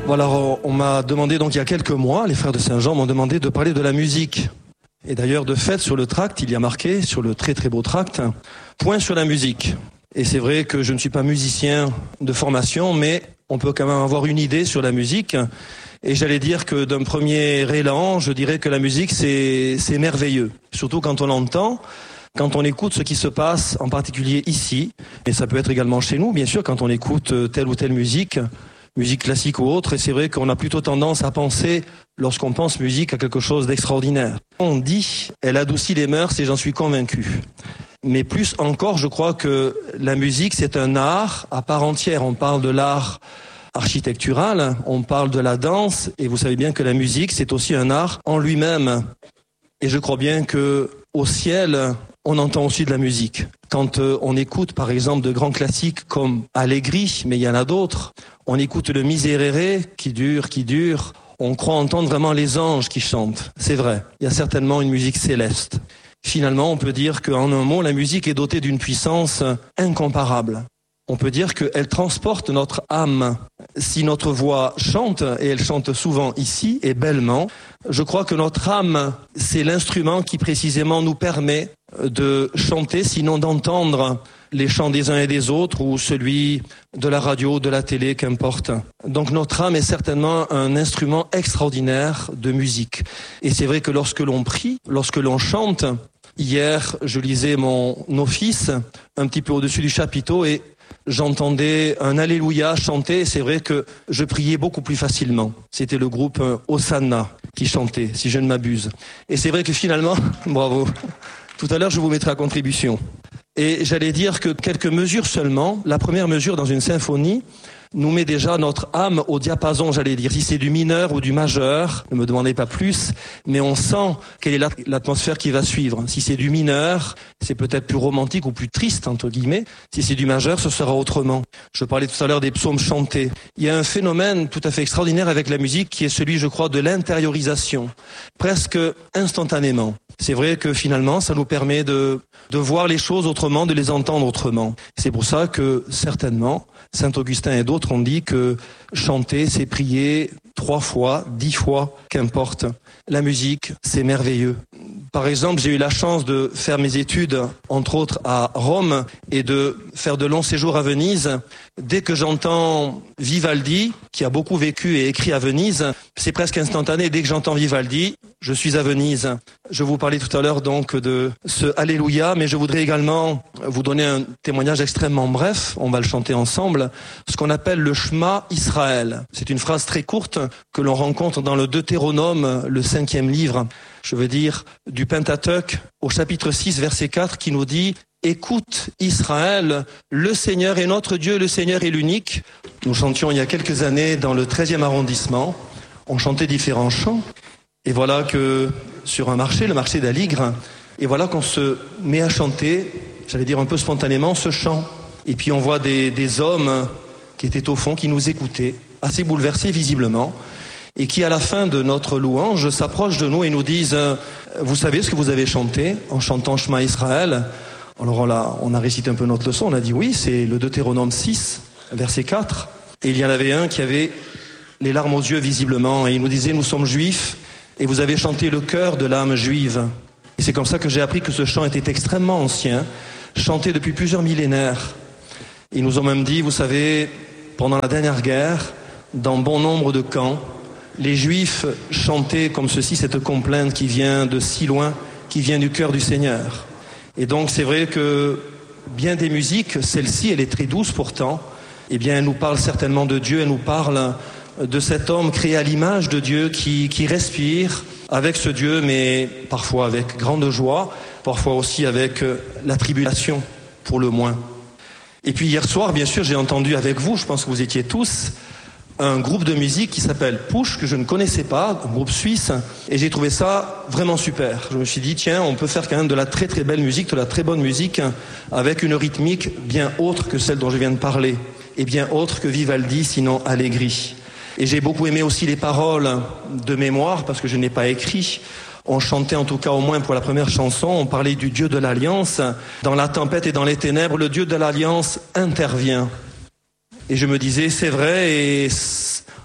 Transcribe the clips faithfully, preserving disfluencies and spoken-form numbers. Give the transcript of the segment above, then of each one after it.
Voilà, on m'a demandé donc il y a quelques mois, les frères de Saint-Jean m'ont demandé de parler de la musique. Et d'ailleurs, de fait, sur le tract, il y a marqué, sur le très très beau tract, point sur la musique. Et c'est vrai que je ne suis pas musicien de formation, mais on peut quand même avoir une idée sur la musique. Et j'allais dire que d'un premier élan, je dirais que la musique, c'est, c'est merveilleux. Surtout quand on l'entend, quand on écoute ce qui se passe, en particulier ici. Et ça peut être également chez nous, bien sûr, quand on écoute telle ou telle musique, musique classique ou autre. Et c'est vrai qu'on a plutôt tendance à penser, lorsqu'on pense musique, à quelque chose d'extraordinaire. On dit, elle adoucit les mœurs et j'en suis convaincu. Mais plus encore, je crois que la musique, c'est un art à part entière. On parle de l'art architectural, on parle de la danse, et vous savez bien que la musique, c'est aussi un art en lui-même. Et je crois bien que au ciel, on entend aussi de la musique. Quand euh, on écoute, par exemple, de grands classiques comme Allegri, mais il y en a d'autres, on écoute le Miserere qui dure, qui dure, on croit entendre vraiment les anges qui chantent. C'est vrai, il y a certainement une musique céleste. Finalement, on peut dire qu'en un mot, la musique est dotée d'une puissance incomparable. On peut dire qu'elle transporte notre âme. Si notre voix chante, et elle chante souvent ici, et bellement, je crois que notre âme, c'est l'instrument qui précisément nous permet de chanter, sinon d'entendre les chants des uns et des autres, ou celui de la radio, de la télé, qu'importe. Donc notre âme est certainement un instrument extraordinaire de musique. Et c'est vrai que lorsque l'on prie, lorsque l'on chante, hier, je lisais mon office, un petit peu au-dessus du chapiteau, et j'entendais un Alléluia chanter, et c'est vrai que je priais beaucoup plus facilement. C'était le groupe Hosanna qui chantait, si je ne m'abuse. Et c'est vrai que finalement, bravo, tout à l'heure je vous mettrai à contribution. Et j'allais dire que quelques mesures seulement, la première mesure dans une symphonie, nous met déjà notre âme au diapason, j'allais dire. Si c'est du mineur ou du majeur, ne me demandez pas plus, mais on sent quelle est l'atmosphère qui va suivre. Si c'est du mineur, c'est peut-être plus romantique ou plus triste, entre guillemets. Si c'est du majeur, ce sera autrement. Je parlais tout à l'heure des psaumes chantés. Il y a un phénomène tout à fait extraordinaire avec la musique qui est celui, je crois, de l'intériorisation, presque instantanément. C'est vrai que finalement, ça nous permet de, de voir les choses autrement, de les entendre autrement. C'est pour ça que, certainement, Saint Augustin et d'autres ont dit que chanter, c'est prier trois fois, dix fois, qu'importe. La musique, c'est merveilleux. Par exemple, j'ai eu la chance de faire mes études, entre autres, à Rome, et de faire de longs séjours à Venise. Dès que j'entends Vivaldi, qui a beaucoup vécu et écrit à Venise, c'est presque instantané. Dès que j'entends Vivaldi, je suis à Venise. Je vous parlais tout à l'heure donc de ce Alléluia, mais je voudrais également vous donner un témoignage extrêmement bref, on va le chanter ensemble, ce qu'on appelle le Shema Israël. C'est une phrase très courte que l'on rencontre dans le Deutéronome, le cinquième livre, je veux dire, du Pentateuque, au chapitre six, verset quatre, qui nous dit « Écoute Israël, le Seigneur est notre Dieu, le Seigneur est l'unique ». Nous chantions il y a quelques années dans le treizième arrondissement, on chantait différents chants. Et voilà que sur un marché, le marché d'Aligre, et voilà qu'on se met à chanter, j'allais dire un peu spontanément, ce chant. Et puis on voit des, des hommes qui étaient au fond, qui nous écoutaient, assez bouleversés visiblement, et qui à la fin de notre louange s'approchent de nous et nous disent « Vous savez ce que vous avez chanté en chantant Shema Israël ?» Alors on a, on a récité un peu notre leçon, on a dit « Oui, c'est le Deutéronome six, verset quatre. » Et il y en avait un qui avait les larmes aux yeux visiblement, et il nous disait « Nous sommes juifs, et vous avez chanté le cœur de l'âme juive. » Et c'est comme ça que j'ai appris que ce chant était extrêmement ancien, chanté depuis plusieurs millénaires. Ils nous ont même dit, vous savez, pendant la dernière guerre, dans bon nombre de camps, les Juifs chantaient comme ceci cette complainte qui vient de si loin, qui vient du cœur du Seigneur. Et donc c'est vrai que bien des musiques, celle-ci, elle est très douce pourtant, eh bien elle nous parle certainement de Dieu, elle nous parle de cet homme créé à l'image de Dieu qui, qui respire avec ce Dieu, mais parfois avec grande joie, parfois aussi avec la tribulation, pour le moins. Et puis hier soir, bien sûr, j'ai entendu avec vous, je pense que vous étiez tous, un groupe de musique qui s'appelle Push, que je ne connaissais pas, un groupe suisse, et j'ai trouvé ça vraiment super. Je me suis dit, tiens, on peut faire quand même de la très très belle musique, de la très bonne musique, avec une rythmique bien autre que celle dont je viens de parler, et bien autre que Vivaldi, sinon Allegri. Et j'ai beaucoup aimé aussi les paroles de mémoire, parce que je n'ai pas écrit. On chantait en tout cas au moins pour la première chanson, on parlait du Dieu de l'Alliance. Dans la tempête et dans les ténèbres, le Dieu de l'Alliance intervient. Et je me disais, c'est vrai, et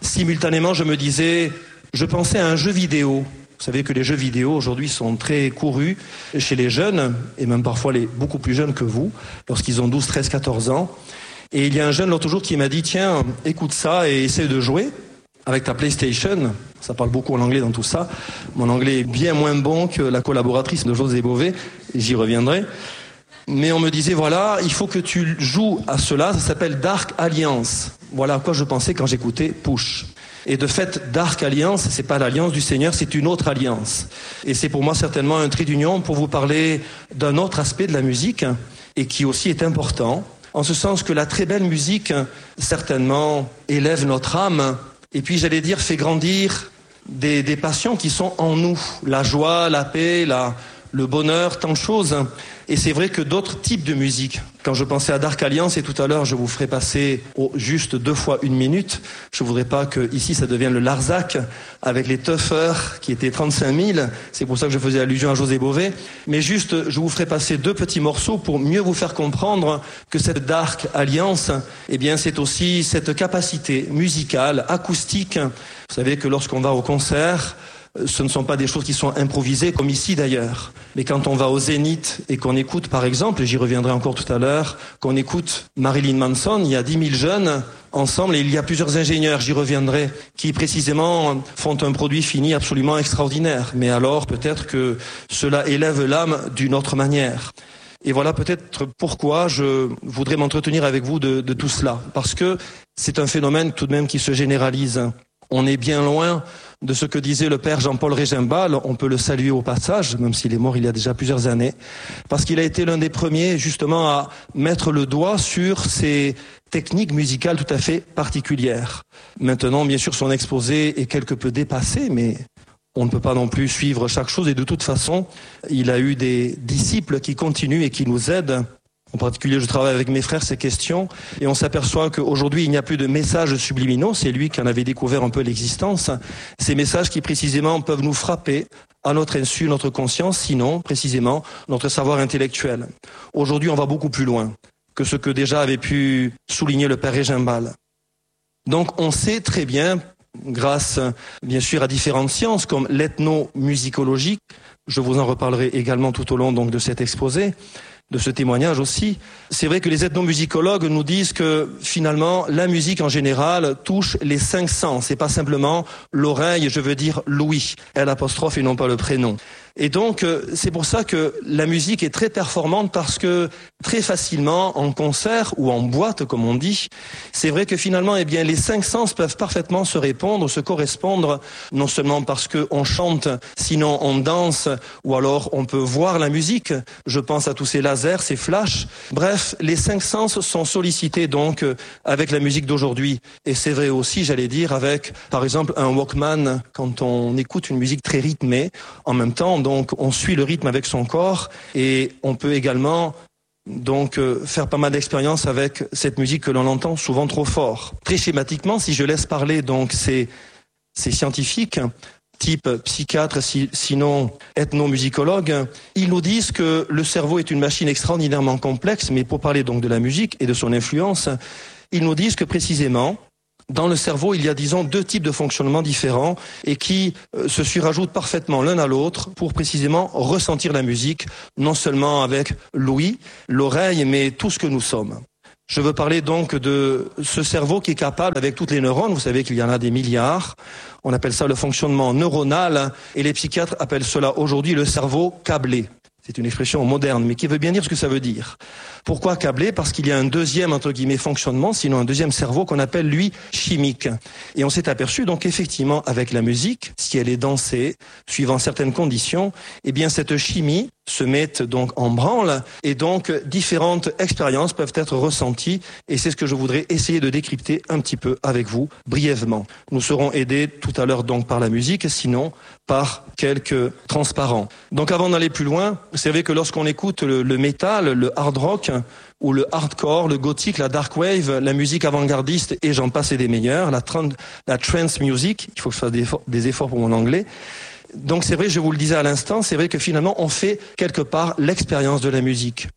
Simultanément, je me disais, je pensais à un jeu vidéo. Vous savez que les jeux vidéo aujourd'hui sont très courus chez les jeunes, et même parfois les beaucoup plus jeunes que vous, lorsqu'ils ont douze, treize, quatorze ans. Et il y a un jeune l'autre jour qui m'a dit, tiens, écoute ça et essaie de jouer avec ta PlayStation. Ça parle beaucoup en anglais dans tout ça. Mon anglais est bien moins bon que la collaboratrice de José Bové, j'y reviendrai. Mais on me disait, voilà, il faut que tu joues à cela, ça s'appelle Dark Alliance. Voilà à quoi je pensais quand j'écoutais Push. Et de fait, Dark Alliance, c'est pas l'alliance du Seigneur, c'est une autre alliance. Et c'est pour moi certainement un trait d'union pour vous parler d'un autre aspect de la musique, et qui aussi est important, en ce sens que la très belle musique, certainement, élève notre âme, et puis j'allais dire, fait grandir des, des passions qui sont en nous. La joie, la paix, la, le bonheur, tant de choses. Et c'est vrai que d'autres types de musique, quand je pensais à Dark Alliance, et tout à l'heure je vous ferai passer au juste deux fois une minute, je voudrais pas que ici ça devienne le Larzac avec les Tuffers qui étaient trente-cinq mille, c'est pour ça que je faisais allusion à José Bové, mais juste je vous ferai passer deux petits morceaux pour mieux vous faire comprendre que cette Dark Alliance, eh bien c'est aussi cette capacité musicale, acoustique. Vous savez que lorsqu'on va au concert, ce ne sont pas des choses qui sont improvisées, comme ici d'ailleurs. Mais quand on va au Zénith et qu'on écoute, par exemple, et j'y reviendrai encore tout à l'heure, qu'on écoute Marilyn Manson, il y a dix mille jeunes ensemble et il y a plusieurs ingénieurs, j'y reviendrai, qui précisément font un produit fini absolument extraordinaire. Mais alors, peut-être que cela élève l'âme d'une autre manière. Et voilà peut-être pourquoi je voudrais m'entretenir avec vous de, de tout cela. Parce que c'est un phénomène tout de même qui se généralise. On est bien loin de ce que disait le père Jean-Paul Régimbal, on peut le saluer au passage, même s'il est mort il y a déjà plusieurs années, parce qu'il a été l'un des premiers justement à mettre le doigt sur ces techniques musicales tout à fait particulières. Maintenant, bien sûr, son exposé est quelque peu dépassé, mais on ne peut pas non plus suivre chaque chose, et de toute façon, il a eu des disciples qui continuent et qui nous aident. En particulier, je travaille avec mes frères ces questions et on s'aperçoit qu'aujourd'hui, il n'y a plus de messages subliminaux. C'est lui qui en avait découvert un peu l'existence. Ces messages qui, précisément, peuvent nous frapper à notre insu, notre conscience, sinon, précisément, notre savoir intellectuel. Aujourd'hui, on va beaucoup plus loin que ce que déjà avait pu souligner le père Régimbal. Donc, on sait très bien, grâce, bien sûr, à différentes sciences comme l'ethnomusicologie, je vous en reparlerai également tout au long donc de cet exposé, de ce témoignage aussi. C'est vrai que les ethnomusicologues nous disent que finalement la musique en général touche les cinq sens. C'est pas simplement l'oreille, je veux dire l'ouïe, L apostrophe et non pas le prénom. Et donc c'est pour ça que la musique est très performante, parce que très facilement en concert ou en boîte comme on dit, c'est vrai que finalement eh bien les cinq sens peuvent parfaitement se répondre, se correspondre, non seulement parce que on chante, sinon on danse, ou alors on peut voir la musique. Je pense à tous ces lasers, ces flashs. Bref, les cinq sens sont sollicités donc avec la musique d'aujourd'hui. Et c'est vrai aussi, j'allais dire, avec par exemple un Walkman, quand on écoute une musique très rythmée, en même temps donc on suit le rythme avec son corps, et on peut également donc euh, faire pas mal d'expériences avec cette musique que l'on entend souvent trop fort. Très schématiquement, si je laisse parler donc ces, ces scientifiques, type psychiatre, si, sinon ethnomusicologue, ils nous disent que le cerveau est une machine extraordinairement complexe, mais pour parler donc de la musique et de son influence, ils nous disent que précisément, dans le cerveau, il y a, disons, deux types de fonctionnements différents et qui euh, se surajoutent parfaitement l'un à l'autre pour précisément ressentir la musique, non seulement avec l'ouïe, l'oreille, mais tout ce que nous sommes. Je veux parler donc de ce cerveau qui est capable, avec toutes les neurones, vous savez qu'il y en a des milliards, on appelle ça le fonctionnement neuronal, et les psychiatres appellent cela aujourd'hui le cerveau câblé. C'est une expression moderne, mais qui veut bien dire ce que ça veut dire. Pourquoi câblé ? Parce qu'il y a un deuxième, entre guillemets, fonctionnement, sinon un deuxième cerveau qu'on appelle, lui, chimique. Et on s'est aperçu, donc, effectivement, avec la musique, si elle est dansée, suivant certaines conditions, eh bien, cette chimie se met donc en branle, et donc, différentes expériences peuvent être ressenties, et c'est ce que je voudrais essayer de décrypter un petit peu avec vous, brièvement. Nous serons aidés tout à l'heure, donc, par la musique, sinon, par quelques transparents. Donc, avant d'aller plus loin, vous savez que lorsqu'on écoute le, le métal, le hard rock, ou le hardcore, le gothique, la dark wave, la musique avant-gardiste, et j'en passe et des meilleurs, la, tran- la trance music, il faut que je fasse des efforts, des efforts pour mon anglais. Donc c'est vrai, je vous le disais à l'instant, c'est vrai que finalement on fait quelque part l'expérience de la musique.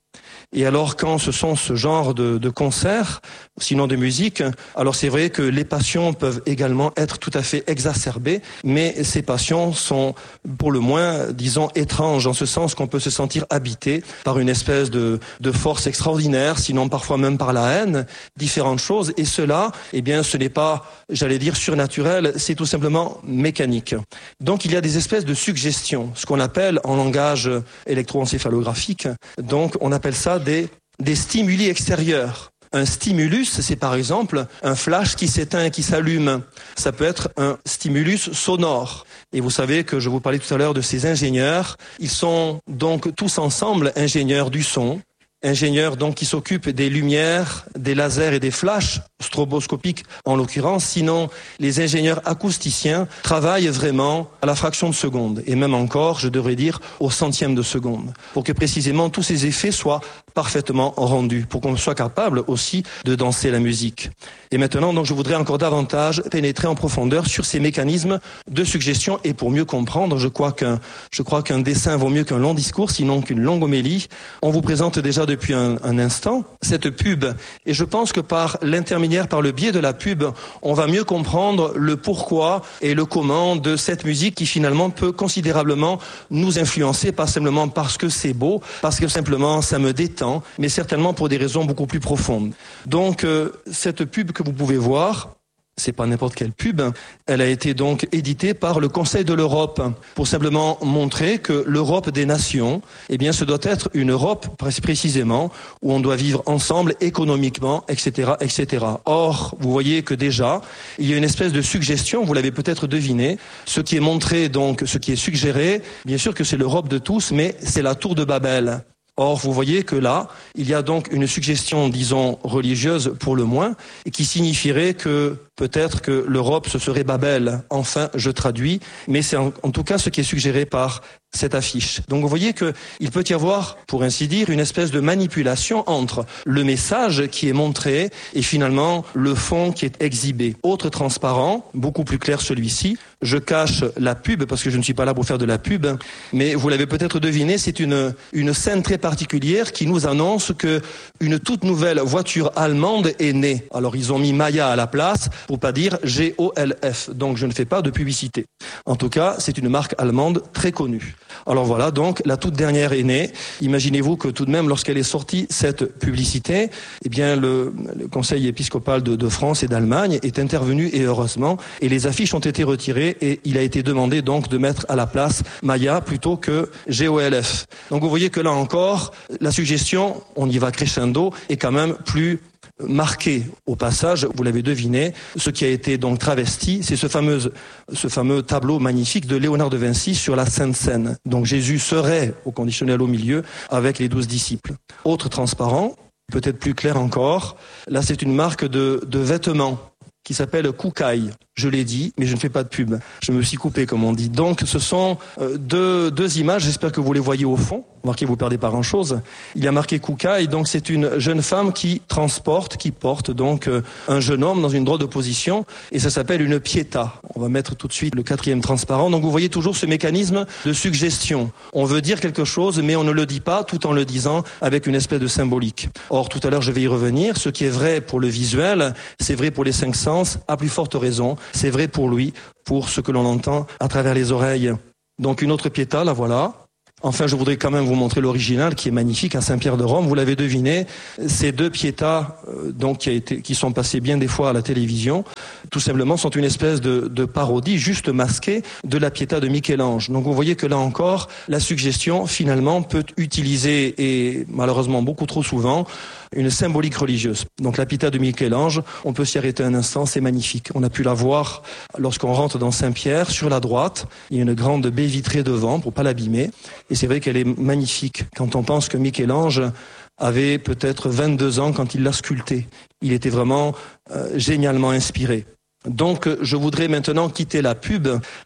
Et alors quand ce sont ce genre de, de concerts, sinon de musique, alors c'est vrai que les passions peuvent également être tout à fait exacerbées, mais ces passions sont pour le moins, disons, étranges, en ce sens qu'on peut se sentir habité par une espèce de, de force extraordinaire, sinon parfois même par la haine, différentes choses. Et cela, eh bien, ce n'est pas, j'allais dire, surnaturel, c'est tout simplement mécanique. Donc il y a des espèces de suggestions, ce qu'on appelle en langage électroencéphalographique, donc on appelle ça des, des stimuli extérieurs. Un stimulus, c'est par exemple un flash qui s'éteint et qui s'allume. Ça peut être un stimulus sonore. Et vous savez que je vous parlais tout à l'heure de ces ingénieurs. Ils sont donc tous ensemble ingénieurs du son, ingénieurs donc qui s'occupent des lumières, des lasers et des flashs stroboscopiques en l'occurrence. Sinon, les ingénieurs acousticiens travaillent vraiment à la fraction de seconde et même encore, je devrais dire, au centième de seconde, pour que précisément tous ces effets soient parfaitement rendus, pour qu'on soit capable aussi de danser la musique. Et maintenant, donc, je voudrais encore davantage pénétrer en profondeur sur ces mécanismes de suggestion et pour mieux comprendre, je crois qu'un, je crois qu'un dessin vaut mieux qu'un long discours, sinon qu'une longue homélie. On vous présente déjà depuis un, un instant cette pub et je pense que par l'intermédiaire, par le biais de la pub, on va mieux comprendre le pourquoi et le comment de cette musique qui finalement peut considérablement nous influencer, pas simplement parce que c'est beau, parce que simplement ça me détend, mais certainement pour des raisons beaucoup plus profondes. Donc euh, cette pub que vous pouvez voir, c'est pas n'importe quelle pub, elle a été donc éditée par le Conseil de l'Europe pour simplement montrer que l'Europe des nations, eh bien, ce doit être une Europe précisément où on doit vivre ensemble économiquement, et cetera, et cetera. Or, vous voyez que déjà, il y a une espèce de suggestion, vous l'avez peut-être deviné, ce qui est montré donc, ce qui est suggéré, bien sûr que c'est l'Europe de tous, mais c'est la tour de Babel. Or, vous voyez que là, il y a donc une suggestion, disons, religieuse pour le moins, et qui signifierait que peut-être que l'Europe, ce serait Babel. Enfin, je traduis, mais c'est en, en tout cas ce qui est suggéré par cette affiche. Donc vous voyez qu'il peut y avoir, pour ainsi dire, une espèce de manipulation entre le message qui est montré et finalement le fond qui est exhibé. Autre transparent, beaucoup plus clair celui-ci, je cache la pub parce que je ne suis pas là pour faire de la pub, mais vous l'avez peut-être deviné, c'est une, une scène très particulière qui nous annonce que une toute nouvelle voiture allemande est née. Alors ils ont mis Maya à la place pour pas dire G O L F, donc je ne fais pas de publicité. En tout cas, c'est une marque allemande très connue. Alors voilà, donc la toute dernière est née. Imaginez-vous que tout de même, lorsqu'elle est sortie, cette publicité, eh bien le, le Conseil épiscopal de, de France et d'Allemagne est intervenu et heureusement, et les affiches ont été retirées et il a été demandé donc de mettre à la place Maya plutôt que G O L F. Donc vous voyez que là encore, la suggestion, on y va crescendo, est quand même plus marqué au passage, vous l'avez deviné, ce qui a été donc travesti, c'est ce fameux, ce fameux tableau magnifique de Léonard de Vinci sur la Sainte Seine. Donc Jésus serait au conditionnel au milieu avec les douze disciples. Autre transparent, peut-être plus clair encore, là c'est une marque de, de vêtements qui s'appelle Koukaï. Je l'ai dit, mais je ne fais pas de pub. Je me suis coupé, comme on dit. Donc, ce sont euh, deux, deux images. J'espère que vous les voyez au fond. Remarquez, vous perdez pas grand-chose. Il y a marqué Koukaï. Donc, c'est une jeune femme qui transporte, qui porte donc euh, un jeune homme dans une drôle de position. Et ça s'appelle une pietà. On va mettre tout de suite le quatrième transparent. Donc, vous voyez toujours ce mécanisme de suggestion. On veut dire quelque chose, mais on ne le dit pas tout en le disant avec une espèce de symbolique. Or, tout à l'heure, je vais y revenir. Ce qui est vrai pour le visuel, c'est vrai pour les cinq sens, à plus forte raison. C'est vrai pour lui, pour ce que l'on entend à travers les oreilles. Donc une autre pietà, la voilà. Enfin, je voudrais quand même vous montrer l'original qui est magnifique à Saint-Pierre de Rome. Vous l'avez deviné, ces deux pietà, euh, donc qui, a été, qui sont passées bien des fois à la télévision, tout simplement sont une espèce de, de parodie juste masquée de la pietà de Michel-Ange. Donc vous voyez que là encore, la suggestion finalement peut utiliser, et malheureusement beaucoup trop souvent, une symbolique religieuse. Donc la pietà de Michel-Ange, on peut s'y arrêter un instant, c'est magnifique. On a pu la voir lorsqu'on rentre dans Saint-Pierre, sur la droite, il y a une grande baie vitrée devant pour pas l'abîmer, et c'est vrai qu'elle est magnifique quand on pense que Michel-Ange avait peut-être vingt-deux ans quand il l'a sculptée. Il était vraiment euh, génialement inspiré. Donc je voudrais maintenant quitter la pub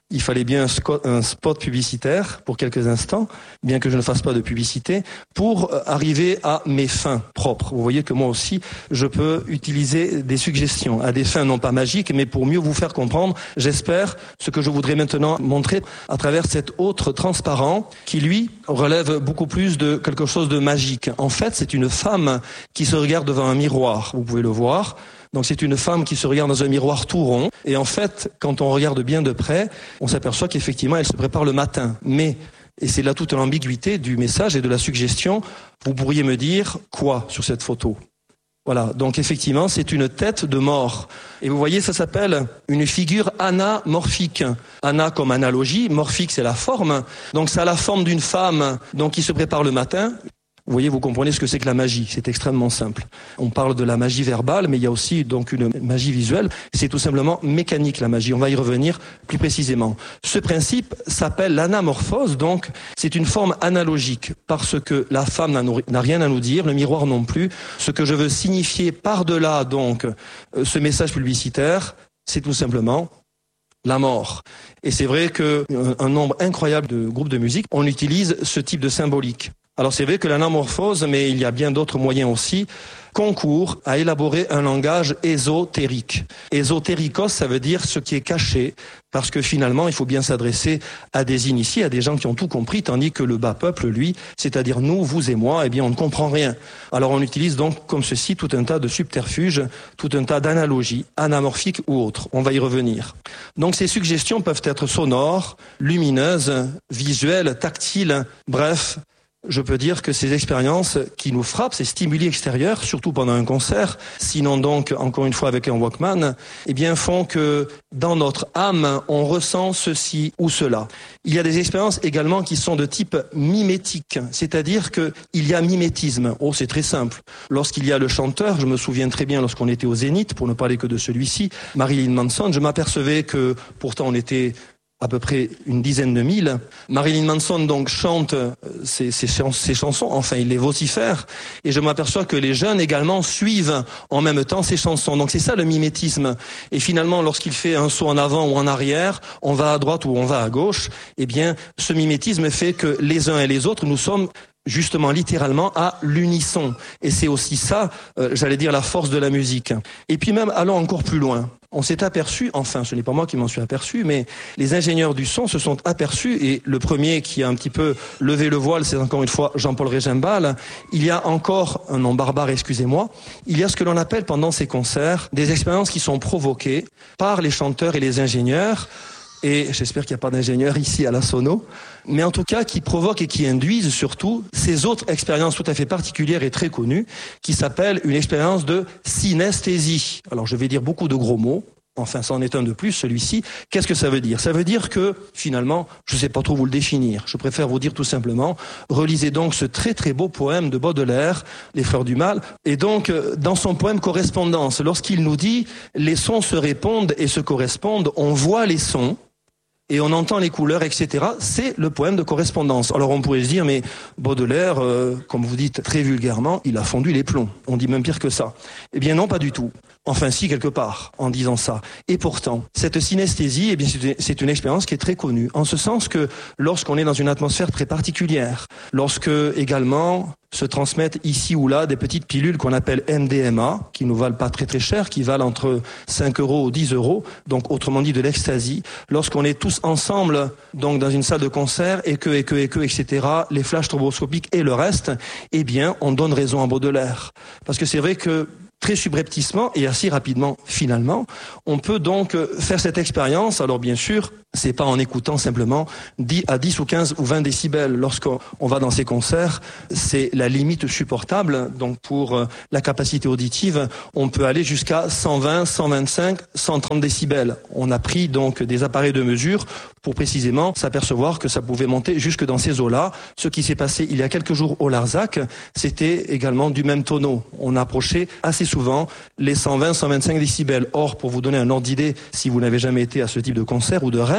Il fallait bien un spot publicitaire pour quelques instants, bien que je ne fasse pas de publicité, pour arriver à mes fins propres. Vous voyez que moi aussi, je peux utiliser des suggestions à des fins non pas magiques, mais pour mieux vous faire comprendre, j'espère, ce que je voudrais maintenant montrer à travers cet autre transparent qui, lui, relève beaucoup plus de quelque chose de magique. En fait, c'est une femme qui se regarde devant un miroir. Vous pouvez le voir. Donc c'est une femme qui se regarde dans un miroir tout rond. Et en fait, quand on regarde bien de près, on s'aperçoit qu'effectivement, elle se prépare le matin. Mais, et c'est là toute l'ambiguïté du message et de la suggestion, vous pourriez me dire quoi sur cette photo ? Voilà, donc effectivement, c'est une tête de mort. Et vous voyez, ça s'appelle une figure anamorphique. Ana comme analogie, morphique c'est la forme. Donc ça a la forme d'une femme donc qui se prépare le matin. Vous voyez, vous comprenez ce que c'est que la magie. C'est extrêmement simple. On parle de la magie verbale, mais il y a aussi donc une magie visuelle. C'est tout simplement mécanique, la magie. On va y revenir plus précisément. Ce principe s'appelle l'anamorphose. Donc, c'est une forme analogique parce que la femme n'a rien à nous dire, le miroir non plus. Ce que je veux signifier par-delà, donc, ce message publicitaire, c'est tout simplement la mort. Et c'est vrai qu'un nombre incroyable de groupes de musique, on utilise ce type de symbolique. Alors c'est vrai que l'anamorphose, mais il y a bien d'autres moyens aussi, concourt à élaborer un langage ésotérique. Ésotérikos, ça veut dire ce qui est caché, parce que finalement, il faut bien s'adresser à des initiés, à des gens qui ont tout compris, tandis que le bas peuple, lui, c'est-à-dire nous, vous et moi, eh bien, on ne comprend rien. Alors on utilise donc, comme ceci, tout un tas de subterfuges, tout un tas d'analogies, anamorphiques ou autres. On va y revenir. Donc ces suggestions peuvent être sonores, lumineuses, visuelles, tactiles, bref. Je peux dire que ces expériences qui nous frappent, ces stimuli extérieurs, surtout pendant un concert, sinon donc, encore une fois avec un Walkman, eh bien font que dans notre âme, on ressent ceci ou cela. Il y a des expériences également qui sont de type mimétique, c'est-à-dire qu'il y a mimétisme. Oh, c'est très simple. Lorsqu'il y a le chanteur, je me souviens très bien lorsqu'on était au Zénith, pour ne parler que de celui-ci, Marilyn Manson, je m'apercevais que pourtant on était à peu près une dizaine de mille. Marilyn Manson donc chante ses, ses, ses chansons, enfin il les vocifère, et je m'aperçois que les jeunes également suivent en même temps ses chansons. Donc c'est ça le mimétisme. Et finalement, lorsqu'il fait un saut en avant ou en arrière, on va à droite ou on va à gauche, eh bien ce mimétisme fait que les uns et les autres, nous sommes justement littéralement à l'unisson. Et c'est aussi ça, euh, j'allais dire, la force de la musique. Et puis même, allons encore plus loin. On s'est aperçu, enfin ce n'est pas moi qui m'en suis aperçu, mais les ingénieurs du son se sont aperçus, et le premier qui a un petit peu levé le voile, c'est encore une fois Jean-Paul Régimbal. Il y a encore, un nom barbare, excusez-moi, il y a ce que l'on appelle pendant ces concerts des expériences qui sont provoquées par les chanteurs et les ingénieurs, et j'espère qu'il n'y a pas d'ingénieur ici à la Sono, mais en tout cas qui provoquent et qui induisent surtout ces autres expériences tout à fait particulières et très connues, qui s'appellent une expérience de synesthésie. Alors je vais dire beaucoup de gros mots, enfin c'en est un de plus, celui-ci. Qu'est-ce que ça veut dire ? Ça veut dire que, finalement, je ne sais pas trop vous le définir. Je préfère vous dire tout simplement, relisez donc ce très très beau poème de Baudelaire, Les Fleurs du Mal. Et donc, dans son poème Correspondance, lorsqu'il nous dit « les sons se répondent et se correspondent, on voit les sons », et on entend les couleurs, et cetera. C'est le poème de correspondance. Alors on pourrait se dire, mais Baudelaire, euh, comme vous dites très vulgairement, il a fondu les plombs. On dit même pire que ça. Eh bien non, pas du tout. Enfin si, quelque part, en disant ça. Et pourtant, cette synesthésie, eh bien, c'est une expérience qui est très connue. En ce sens que lorsqu'on est dans une atmosphère très particulière, lorsque également se transmettent ici ou là des petites pilules qu'on appelle M D M A, qui nous valent pas très très cher, qui valent entre cinq euros ou dix euros, donc autrement dit de l'ecstasy. Lorsqu'on est tous ensemble, donc dans une salle de concert, et que, et que, et que, et cetera, les flashs stroboscopiques et le reste, eh bien, on donne raison à Baudelaire. Parce que c'est vrai que très subrepticement et assez rapidement, finalement, on peut donc faire cette expérience. Alors bien sûr, c'est pas en écoutant simplement dix à dix ou quinze ou vingt décibels. Lorsqu'on va dans ces concerts, c'est la limite supportable. Donc pour la capacité auditive, on peut aller jusqu'à cent vingt, cent vingt-cinq, cent trente décibels. On a pris donc des appareils de mesure pour précisément s'apercevoir que ça pouvait monter jusque dans ces eaux-là. Ce qui s'est passé il y a quelques jours au Larzac, c'était également du même tonneau. On approchait assez souvent les cent vingt, cent vingt-cinq décibels. Or, pour vous donner un ordre d'idée, si vous n'avez jamais été à ce type de concert ou de rêve,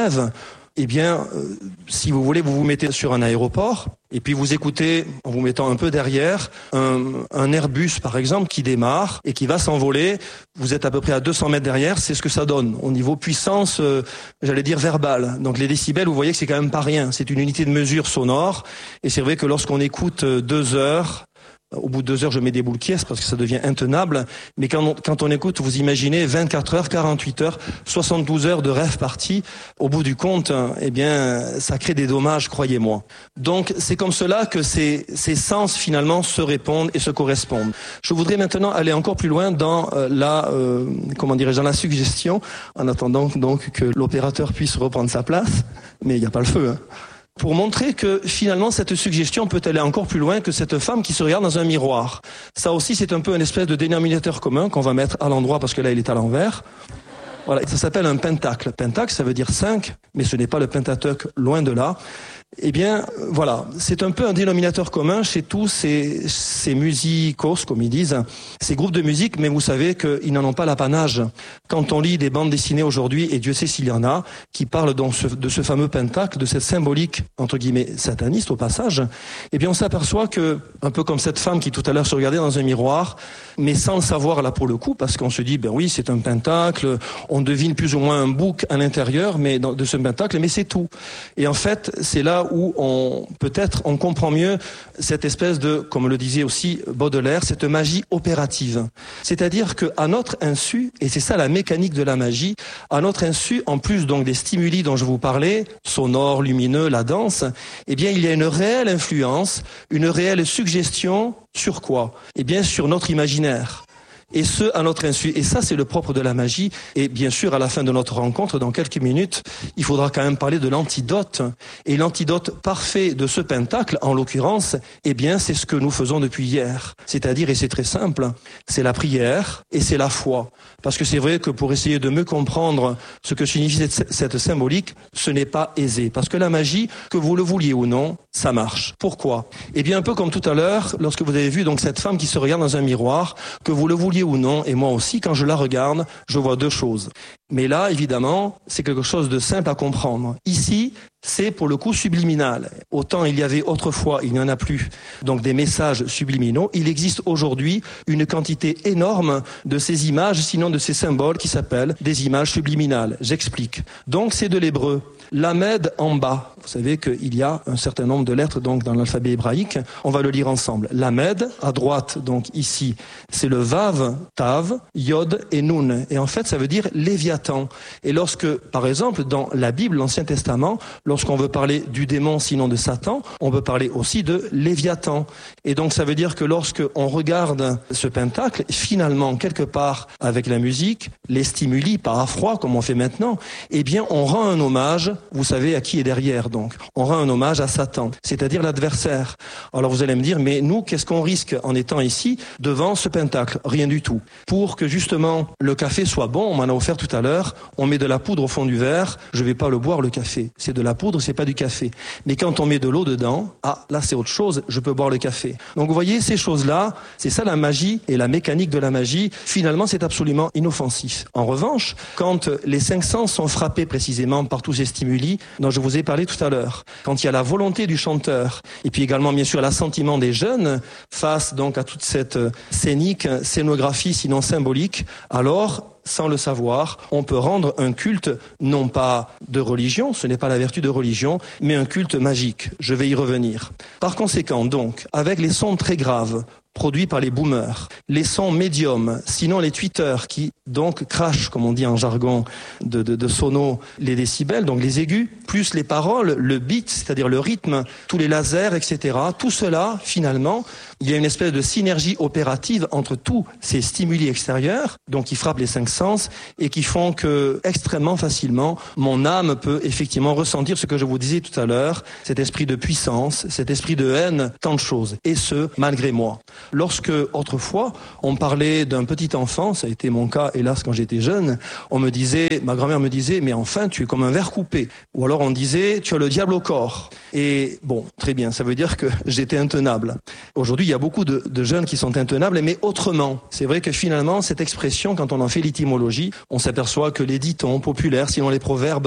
rêve, eh bien, euh, si vous voulez, vous vous mettez sur un aéroport et puis vous écoutez, en vous mettant un peu derrière, un, un Airbus par exemple qui démarre et qui va s'envoler. Vous êtes à peu près à deux cents mètres derrière, c'est ce que ça donne au niveau puissance, euh, j'allais dire verbale. Donc les décibels, vous voyez que c'est quand même pas rien. C'est une unité de mesure sonore et c'est vrai que lorsqu'on écoute deux heures, au bout de deux heures, je mets des boules qui est parce que ça devient intenable. Mais quand on, quand on écoute, vous imaginez vingt-quatre heures, quarante-huit heures, soixante-douze heures de rêve parti. Au bout du compte, eh bien, ça crée des dommages, croyez-moi. Donc, c'est comme cela que ces, ces sens, finalement, se répondent et se correspondent. Je voudrais maintenant aller encore plus loin dans euh, la, euh, comment dirais-je, dans la suggestion, en attendant donc que l'opérateur puisse reprendre sa place. Mais il n'y a pas le feu, hein. Pour montrer que finalement cette suggestion peut aller encore plus loin que cette femme qui se regarde dans un miroir. Ça aussi c'est un peu une espèce de dénominateur commun qu'on va mettre à l'endroit parce que là il est à l'envers. Voilà, ça s'appelle un pentacle. Pentacle ça veut dire cinq, mais ce n'est pas le Pentateuque, loin de là. Eh bien, voilà, c'est un peu un dénominateur commun chez tous ces, ces musicos, comme ils disent, ces groupes de musique, mais vous savez qu'ils n'en ont pas l'apanage. Quand on lit des bandes dessinées aujourd'hui, et Dieu sait s'il y en a, qui parlent donc de ce fameux pentacle, de cette symbolique, entre guillemets, sataniste au passage, eh bien on s'aperçoit que, un peu comme cette femme qui tout à l'heure se regardait dans un miroir, mais sans le savoir là pour le coup, parce qu'on se dit, ben oui, c'est un pentacle, on devine plus ou moins un bouc à l'intérieur mais dans, de ce pentacle, mais c'est tout. Et en fait, c'est là où on peut-être on comprend mieux cette espèce de, comme le disait aussi Baudelaire, cette magie opérative. C'est-à-dire que à notre insu, et c'est ça la mécanique de la magie, à notre insu, en plus donc des stimuli dont je vous parlais, sonores, lumineux, la danse, eh bien il y a une réelle influence, une réelle suggestion sur quoi ? Eh bien sur notre imaginaire. Et ce, à notre insu. Et ça, c'est le propre de la magie. Et bien sûr, à la fin de notre rencontre, dans quelques minutes, il faudra quand même parler de l'antidote. Et l'antidote parfait de ce pentacle, en l'occurrence, eh bien, c'est ce que nous faisons depuis hier. C'est-à-dire, et c'est très simple, c'est la prière et c'est la foi. Parce que c'est vrai que pour essayer de mieux comprendre ce que signifie cette, cette symbolique, ce n'est pas aisé. Parce que la magie, que vous le vouliez ou non, ça marche. Pourquoi ? Eh bien, un peu comme tout à l'heure, lorsque vous avez vu donc cette femme qui se regarde dans un miroir, que vous le vouliez ou non, et moi aussi, quand je la regarde, je vois deux choses. Mais là, évidemment, c'est quelque chose de simple à comprendre. Ici, c'est pour le coup subliminal. Autant il y avait autrefois, il n'y en a plus, donc des messages subliminaux, il existe aujourd'hui une quantité énorme de ces images, sinon de ces symboles qui s'appellent des images subliminales. J'explique. Donc c'est de l'hébreu. Lamed en bas. Vous savez qu'il y a un certain nombre de lettres donc dans l'alphabet hébraïque. On va le lire ensemble. Lamed, à droite, donc ici, c'est le Vav, Tav, Yod et Nun. Et en fait, ça veut dire Léviathan. Et lorsque, par exemple, dans la Bible, l'Ancien Testament, lorsqu'on veut parler du démon, sinon de Satan, on peut parler aussi de Léviathan. Et donc, ça veut dire que lorsque on regarde ce pentacle, finalement, quelque part, avec la musique, les stimuli, pas à froid, comme on fait maintenant, eh bien, on rend un hommage. Vous savez à qui est derrière, donc. On rend un hommage à Satan, c'est-à-dire l'adversaire. Alors vous allez me dire, mais nous, qu'est-ce qu'on risque en étant ici devant ce pentacle ? Rien du tout. Pour que justement le café soit bon, on m'en a offert tout à l'heure, on met de la poudre au fond du verre, je vais pas le boire le café. C'est de la poudre, c'est pas du café. Mais quand on met de l'eau dedans, ah, là c'est autre chose, je peux boire le café. Donc vous voyez, ces choses-là, c'est ça la magie et la mécanique de la magie. Finalement, c'est absolument inoffensif. En revanche, quand les cinq sens sont frappés précisément par tous ces stimuli dont je vous ai parlé tout à l'heure, quand il y a la volonté du chanteur et puis également bien sûr l'assentiment des jeunes face donc à toute cette scénique, scénographie sinon symbolique, alors sans le savoir, on peut rendre un culte non pas de religion, ce n'est pas la vertu de religion, mais un culte magique. Je vais y revenir. Par conséquent donc, avec les sons très graves produits par les boomers, les sons médiums, sinon les tweeters qui donc crachent, comme on dit en jargon de, de, de sono, les décibels, donc les aigus, plus les paroles, le beat, c'est-à-dire le rythme, tous les lasers, et cetera. Tout cela, finalement, il y a une espèce de synergie opérative entre tous ces stimuli extérieurs, donc qui frappent les cinq sens et qui font que extrêmement facilement, mon âme peut effectivement ressentir ce que je vous disais tout à l'heure, cet esprit de puissance, cet esprit de haine, tant de choses, et ce, malgré moi. Lorsque, autrefois, on parlait d'un petit enfant, ça a été mon cas, hélas, quand j'étais jeune, on me disait, ma grand-mère me disait, mais enfin, tu es comme un ver coupé. Ou alors on disait, tu as le diable au corps. Et bon, très bien, ça veut dire que j'étais intenable. Aujourd'hui, il y a beaucoup de, de jeunes qui sont intenables, mais autrement. C'est vrai que finalement, cette expression, quand on en fait l'étymologie, on s'aperçoit que les dictons populaires, sinon les proverbes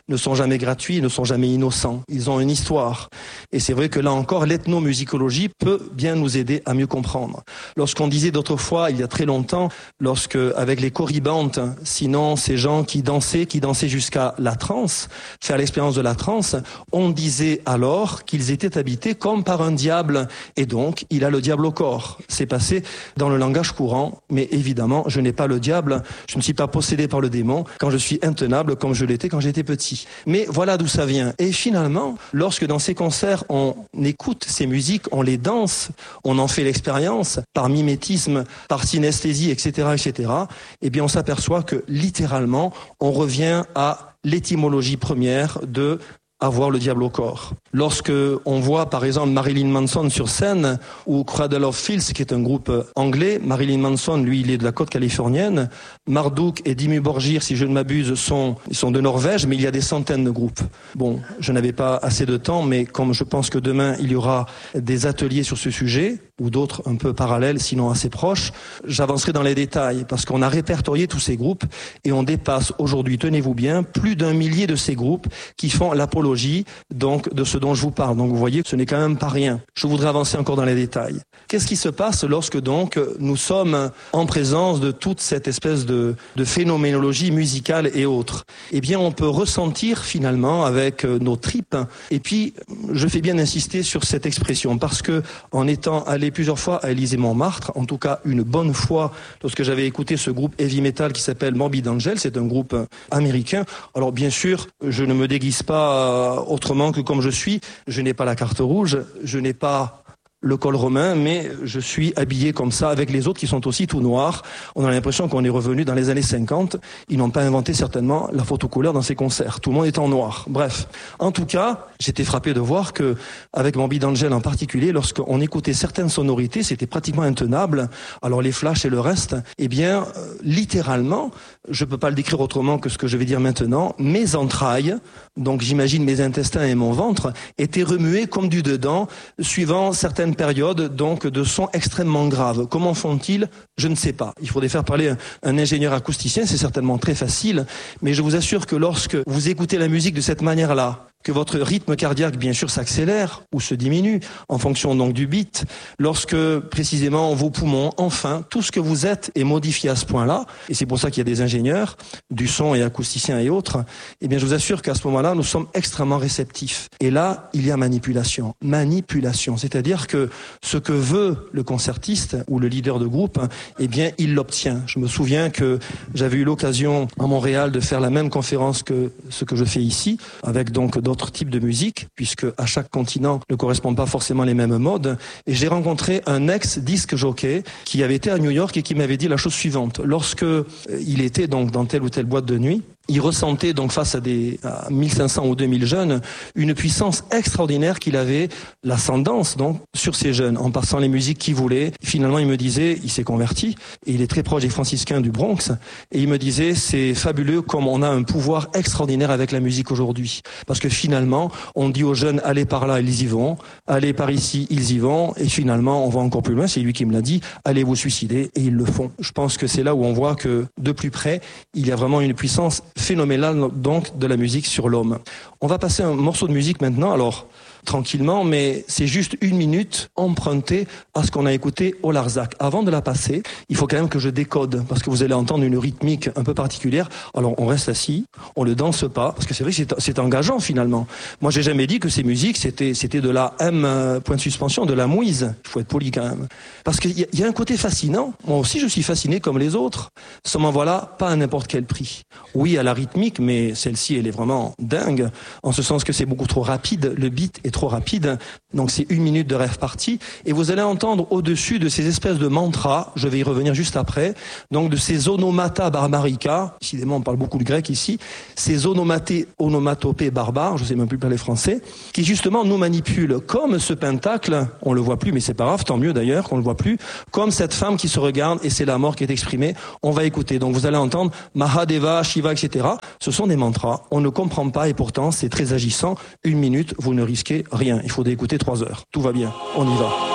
ne sont jamais gratuits, ne sont jamais innocents. Ils ont une histoire. Et c'est vrai que là encore, l'ethnomusicologie peut bien nous aider à mieux comprendre. Lorsqu'on disait d'autrefois, il y a très longtemps, lorsque, avec les choribantes, sinon ces gens qui dansaient, qui dansaient jusqu'à la transe, faire l'expérience de la transe, on disait alors qu'ils étaient habités comme par un diable. Et donc, il a le diable au corps. C'est passé dans le langage courant, mais évidemment, je n'ai pas le diable, je ne suis pas possédé par le démon quand je suis intenable comme je l'étais quand j'étais petit. Mais voilà d'où ça vient. Et finalement, lorsque dans ces concerts, on écoute ces musiques, on les danse, on en fait l'expérience, par mimétisme, par synesthésie, et cetera, et cetera, eh bien, on s'aperçoit que, littéralement, on revient à l'étymologie première de avoir le diable au corps. Lorsque on voit par exemple Marilyn Manson sur scène ou Cradle of Filth qui est un groupe anglais, Marilyn Manson lui il est de la côte californienne, Marduk et Dimmu Borgir si je ne m'abuse sont ils sont de Norvège, mais il y a des centaines de groupes. Bon, je n'avais pas assez de temps, mais comme je pense que demain il y aura des ateliers sur ce sujet ou d'autres un peu parallèles sinon assez proches, j'avancerai dans les détails parce qu'on a répertorié tous ces groupes et on dépasse aujourd'hui, tenez-vous bien, plus d'un millier de ces groupes qui font l'apologie donc de ce dont je vous parle. Donc vous voyez, ce n'est quand même pas rien. Je voudrais avancer encore dans les détails. Qu'est-ce qui se passe lorsque donc nous sommes en présence de toute cette espèce de, de phénoménologie musicale et autres? Eh bien, on peut ressentir finalement avec nos tripes. Et puis, je fais bien insister sur cette expression parce que en étant allé plusieurs fois à Élysée-Montmartre, en tout cas une bonne fois, lorsque j'avais écouté ce groupe heavy metal qui s'appelle Morbid Angel, c'est un groupe américain. Alors bien sûr, je ne me déguise pas autrement que comme je suis, je n'ai pas la carte rouge, je n'ai pas le col romain, mais je suis habillé comme ça avec les autres qui sont aussi tout noirs. On a l'impression qu'on est revenu dans les années cinquante. Ils n'ont pas inventé certainement la photo couleur dans ces concerts. Tout le monde est en noir. Bref. En tout cas, j'étais frappé de voir que, avec Morbid Angel en particulier, lorsqu'on écoutait certaines sonorités, c'était pratiquement intenable. Alors les flashs et le reste, eh bien, euh, littéralement, je peux pas le décrire autrement que ce que je vais dire maintenant, mes entrailles, donc j'imagine mes intestins et mon ventre, étaient remués comme du dedans, suivant certaines période donc de sons extrêmement graves. Comment font-ils? Je ne sais pas. Il faudrait faire parler un, un ingénieur acousticien, c'est certainement très facile, mais je vous assure que lorsque vous écoutez la musique de cette manière-là, que votre rythme cardiaque, bien sûr, s'accélère ou se diminue en fonction donc du beat, lorsque précisément vos poumons, enfin, tout ce que vous êtes est modifié à ce point-là, et c'est pour ça qu'il y a des ingénieurs, du son et acousticiens et autres, eh bien je vous assure qu'à ce moment-là, nous sommes extrêmement réceptifs. Et là, il y a manipulation. Manipulation, c'est-à-dire que ce que veut le concertiste ou le leader de groupe, eh bien il l'obtient. Je me souviens que j'avais eu l'occasion à Montréal de faire la même conférence que ce que je fais ici, avec donc d'autres types de musique, puisque à chaque continent ne correspondent pas forcément les mêmes modes. Et j'ai rencontré un ex-disque jockey qui avait été à New York et qui m'avait dit la chose suivante. Lorsque il était donc dans telle ou telle boîte de nuit, il ressentait donc face à des à mille cinq cents ou deux mille jeunes une puissance extraordinaire qu'il avait l'ascendance donc sur ces jeunes en passant les musiques qu'il voulait. Finalement, il me disait, il s'est converti et il est très proche des franciscains du Bronx et il me disait c'est fabuleux comme on a un pouvoir extraordinaire avec la musique aujourd'hui parce que finalement, on dit aux jeunes allez par là, ils y vont, allez par ici, ils y vont et finalement, on va encore plus loin, c'est lui qui me l'a dit, allez vous suicider et ils le font. Je pense que c'est là où on voit que de plus près, il y a vraiment une puissance phénoménal donc de la musique sur l'homme. On va passer un morceau de musique maintenant, alors tranquillement, mais c'est juste une minute empruntée à ce qu'on a écouté au Larzac. Avant de la passer, il faut quand même que je décode, parce que vous allez entendre une rythmique un peu particulière. Alors on reste assis, on ne danse pas, parce que c'est vrai que c'est, c'est engageant finalement. Moi j'ai jamais dit que ces musiques c'était, c'était de la M, euh, point de suspension, de la mouise. Il faut être poli quand même. Parce qu'il y, y a un côté fascinant, moi aussi je suis fasciné comme les autres, seulement voilà, pas à n'importe quel prix. Oui à la rythmique, mais celle-ci elle est vraiment dingue, en ce sens que c'est beaucoup trop rapide, le beat est trop rapide, donc c'est une minute de rêve parti, et vous allez entendre au-dessus de ces espèces de mantras, je vais y revenir juste après, donc de ces onomata barbarica, décidément on parle beaucoup de grec ici, ces onomatés, onomatopées barbares, je sais même plus parler français, qui justement nous manipulent, comme ce pentacle, on le voit plus, mais c'est pas grave, tant mieux d'ailleurs qu'on le voit plus, comme cette femme qui se regarde, et c'est la mort qui est exprimée, on va écouter, donc vous allez entendre Mahadeva, Shiva, et cetera, ce sont des mantras, on ne comprend pas, et pourtant c'est très agissant, une minute, vous ne risquez rien. Il faut écouter trois heures. Tout va bien. On y va.